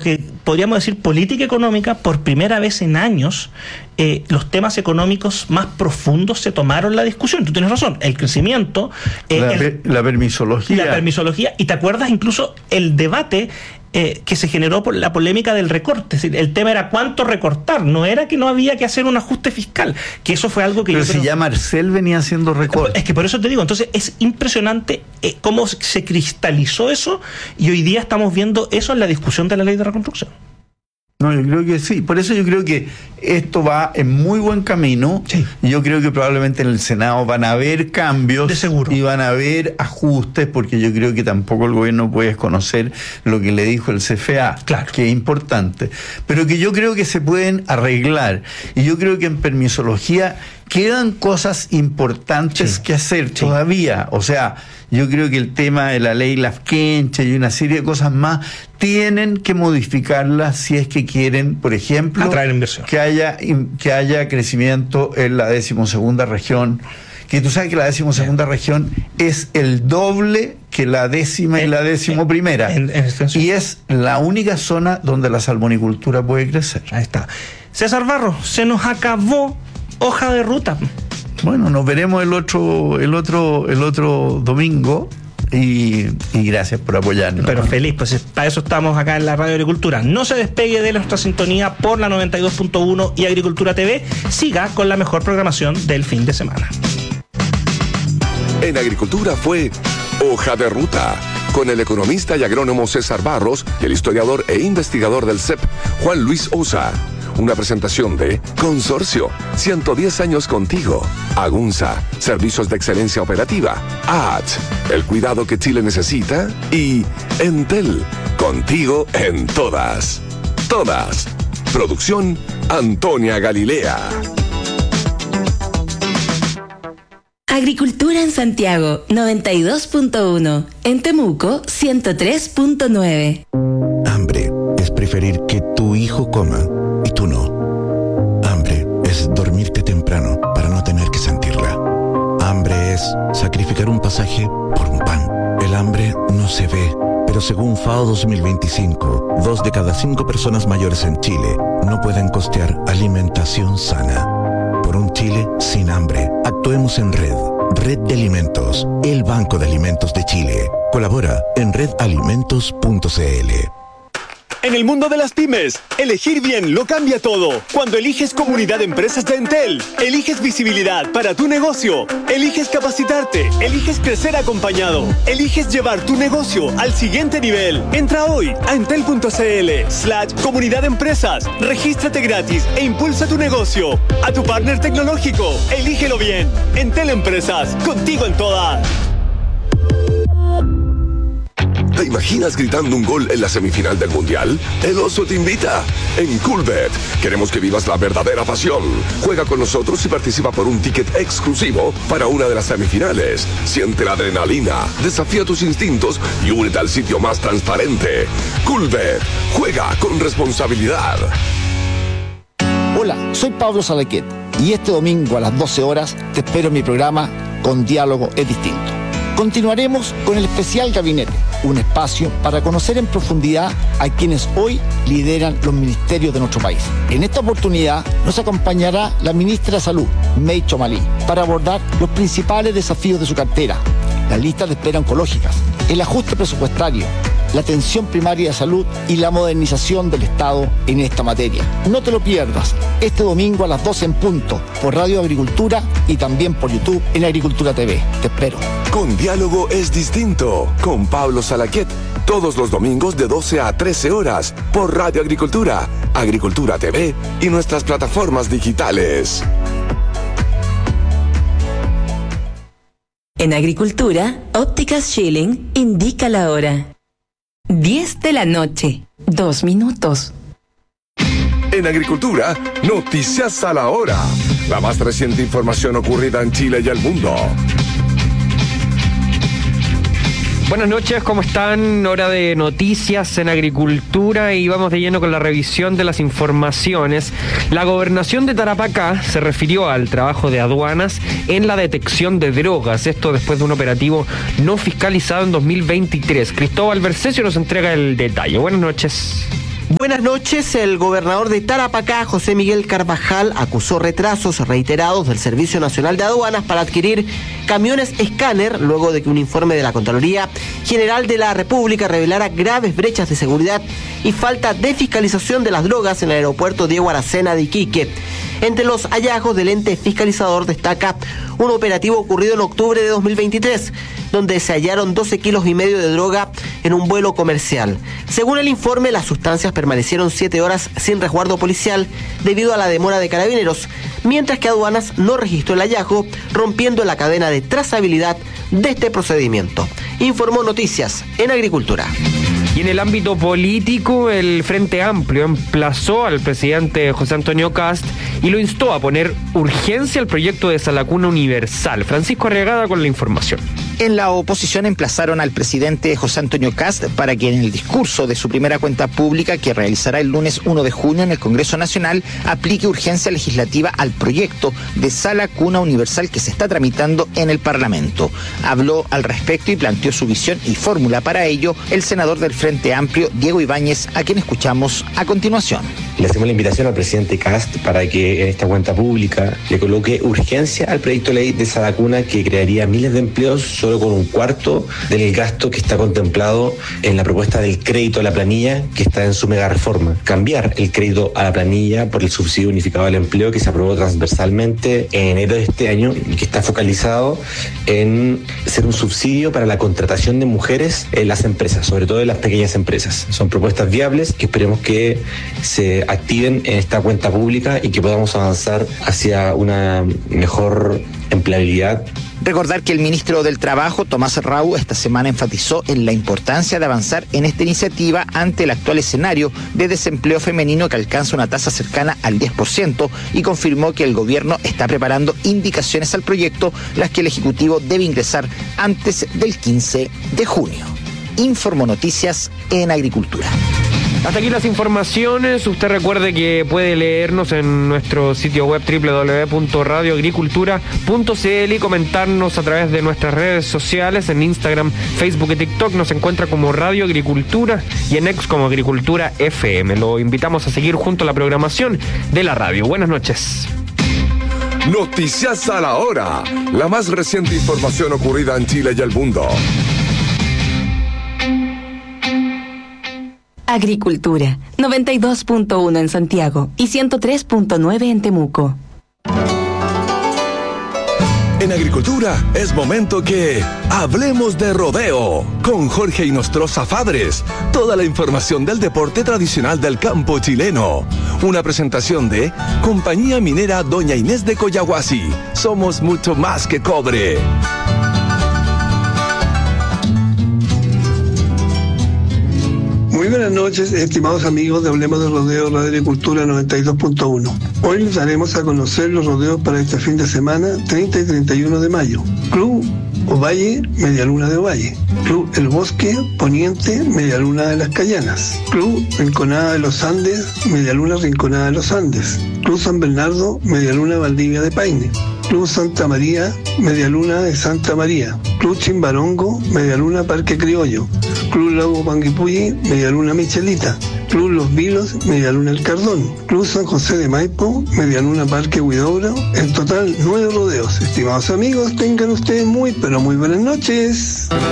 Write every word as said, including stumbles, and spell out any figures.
que podríamos decir política económica, por primera vez en años, eh, los temas económicos más profundos se tomaron la discusión. Tú tienes razón, el crecimiento, eh, la, el, la permisología. La permisología, y te acuerdas incluso el debate Eh, que se generó por la polémica del recorte. Es decir, el tema era cuánto recortar, no era que no había que hacer un ajuste fiscal, que eso fue algo que pero yo si creo... ya Marcel venía haciendo recortes. Es que por eso te digo, entonces es impresionante eh, cómo se cristalizó eso, y hoy día estamos viendo eso en la discusión de la ley de reconstrucción. No, yo creo que sí. Por eso yo creo que esto va en muy buen camino. Sí. Y yo creo que probablemente en el Senado van a haber cambios. De seguro. Y van a haber ajustes, porque yo creo que tampoco el gobierno puede desconocer lo que le dijo el C F A, claro, que es importante. Pero que yo creo que se pueden arreglar. Y yo creo que en permisología quedan cosas importantes sí. que hacer sí. todavía. O sea, yo creo que el tema de la ley Lafkenche y una serie de cosas más tienen que modificarlas si es que quieren, por ejemplo, atraer inversión, que haya que haya crecimiento en la decimosegunda región. Que tú sabes que la decimosegunda sí. región es el doble que la décima en, y la decimoprimera. En, en, en y es la única zona donde la salmonicultura puede crecer. Ahí está. César Barros, se nos acabó hoja de ruta. Bueno, nos veremos el otro, el otro, el otro domingo. Y, y gracias por apoyarnos. Pero feliz, pues para eso estamos acá en la Radio Agricultura. No se despegue de nuestra sintonía por la noventa y dos punto uno y Agricultura T V. Siga con la mejor programación del fin de semana. En Agricultura fue Hoja de Ruta, con el economista y agrónomo César Barros y el historiador e investigador del C E P, Juan Luis Osa. Una presentación de Consorcio, ciento diez años contigo. Agunza, servicios de excelencia operativa. A H, el cuidado que Chile necesita. Y Entel, contigo en todas. Todas. Producción Antonia Galilea. Agricultura en Santiago, noventa y dos punto uno. En Temuco, ciento tres punto nueve. Hambre es preferir que tu hijo coma y tú no. Hambre es dormirte temprano para no tener que sentirla. Hambre es sacrificar un pasaje por un pan. El hambre no se ve, pero según FAO dos mil veinticinco, dos de cada cinco personas mayores en Chile no pueden costear alimentación sana. Por un Chile sin hambre, actuemos en red. Red de Alimentos, el Banco de Alimentos de Chile. Colabora en red alimentos punto c l. En el mundo de las pymes, elegir bien lo cambia todo. Cuando eliges Comunidad de Empresas de Entel, eliges visibilidad para tu negocio, eliges capacitarte, eliges crecer acompañado, eliges llevar tu negocio al siguiente nivel. Entra hoy a entel.cl slash Comunidad de Empresas, regístrate gratis e impulsa tu negocio. A tu partner tecnológico, elígelo bien. Entel Empresas, contigo en todas. ¿Te imaginas gritando un gol en la semifinal del Mundial? El Oso te invita. En Coolbet queremos que vivas la verdadera pasión. Juega con nosotros y participa por un ticket exclusivo para una de las semifinales. Siente la adrenalina, desafía tus instintos y únete al sitio más transparente. Coolbet. Juega con responsabilidad. Hola, soy Pablo Salaquet y este domingo a las doce horas te espero en mi programa Con Diálogo es Distinto. Continuaremos con el especial Gabinete, un espacio para conocer en profundidad a quienes hoy lideran los ministerios de nuestro país. En esta oportunidad nos acompañará la ministra de Salud, May Chomalí, para abordar los principales desafíos de su cartera, las listas de espera oncológicas, el ajuste presupuestario, la atención primaria de salud y la modernización del Estado en esta materia. No te lo pierdas, este domingo a las doce en punto, por Radio Agricultura y también por YouTube en Agricultura T V. Te espero. Con Diálogo es Distinto, con Pablo Salaquet, todos los domingos de doce a trece horas, por Radio Agricultura, Agricultura T V y nuestras plataformas digitales. En Agricultura, Ópticas Schilling indica la hora. diez de la noche, dos minutos. En Agricultura, noticias a la hora. La más reciente información ocurrida en Chile y el mundo. Buenas noches, ¿cómo están? Hora de noticias en Agricultura y vamos de lleno con la revisión de las informaciones. La gobernación de Tarapacá se refirió al trabajo de aduanas en la detección de drogas. Esto después de un operativo no fiscalizado en dos mil veintitrés. Cristóbal Bercesio nos entrega el detalle. Buenas noches. Buenas noches. El gobernador de Tarapacá, José Miguel Carvajal, acusó retrasos reiterados del Servicio Nacional de Aduanas para adquirir camiones escáner, luego de que un informe de la Contraloría General de la República revelara graves brechas de seguridad y falta de fiscalización de las drogas en el aeropuerto Diego Aracena de Iquique. Entre los hallazgos del ente fiscalizador destaca un operativo ocurrido en octubre de dos mil veintitrés, donde se hallaron doce kilos y medio de droga en un vuelo comercial. Según el informe, las sustancias permanecieron siete horas sin resguardo policial debido a la demora de carabineros, mientras que Aduanas no registró el hallazgo, rompiendo la cadena de trazabilidad de este procedimiento. Informó Noticias en Agricultura. Y en el ámbito político, el Frente Amplio emplazó al presidente José Antonio Kast y lo instó a poner urgencia al proyecto de Salacuna Universal. Francisco Arriagada con la información. En la oposición emplazaron al presidente José Antonio Kast para que en el discurso de su primera cuenta pública, que realizará el lunes primero de junio en el Congreso Nacional, aplique urgencia legislativa al proyecto de Sala Cuna Universal que se está tramitando en el Parlamento. Habló al respecto y planteó su visión y fórmula para ello el senador del Frente Amplio, Diego Ibáñez, a quien escuchamos a continuación. Le hacemos la invitación al presidente Kast para que en esta cuenta pública le coloque urgencia al proyecto de ley de Sala Cuna, que crearía miles de empleos solo con un cuarto del gasto que está contemplado en la propuesta del crédito a la planilla que está en su mega reforma. Cambiar el crédito a la planilla por el subsidio unificado al empleo que se aprobó transversalmente en enero de este año y que está focalizado en ser un subsidio para la contratación de mujeres en las empresas, sobre todo en las pequeñas empresas. Son propuestas viables que esperemos que se activen en esta cuenta pública y que podamos avanzar hacia una mejor empleabilidad. Recordar que el ministro del Trabajo, Tomás Rau, esta semana enfatizó en la importancia de avanzar en esta iniciativa ante el actual escenario de desempleo femenino que alcanza una tasa cercana al diez por ciento y confirmó que el gobierno está preparando indicaciones al proyecto, las que el Ejecutivo debe ingresar antes del quince de junio. Informó Noticias en Agricultura. Hasta aquí las informaciones. Usted recuerde que puede leernos en nuestro sitio web doble u doble u doble u punto radio agricultura punto c l y comentarnos a través de nuestras redes sociales en Instagram, Facebook y TikTok. Nos encuentra como Radio Agricultura y en X como Agricultura F M. Lo invitamos a seguir junto a la programación de la radio. Buenas noches. Noticias a la hora. La más reciente información ocurrida en Chile y el mundo. Agricultura, noventa y dos punto uno en Santiago y ciento tres punto nueve en Temuco. En Agricultura es momento que hablemos de rodeo con Jorge Inostroza Fadres. Toda la información del deporte tradicional del campo chileno. Una presentación de Compañía Minera Doña Inés de Coyahuasi. Somos mucho más que cobre. Muy buenas noches, estimados amigos de Hablemos de Rodeo Radio Agricultura noventa y dos punto uno. Hoy les daremos a conocer los rodeos para este fin de semana, treinta y treinta y uno de mayo. Club Ovalle, Media Luna de Ovalle. Club El Bosque, Poniente, Media Luna de las Cayanas. Club Rinconada de los Andes, Media Luna Rinconada de los Andes. Club San Bernardo, Media Luna Valdivia de Paine. Club Santa María, Media Luna de Santa María. Club Chimbarongo, Media Luna Parque Criollo. Club Lago Panguipulli, Media Luna Michelita. Club Los Vilos, Media Luna El Cardón. Club San José de Maipo, Media Luna Parque Huidobro. En total, nueve rodeos. Estimados amigos, tengan ustedes muy, pero muy buenas noches.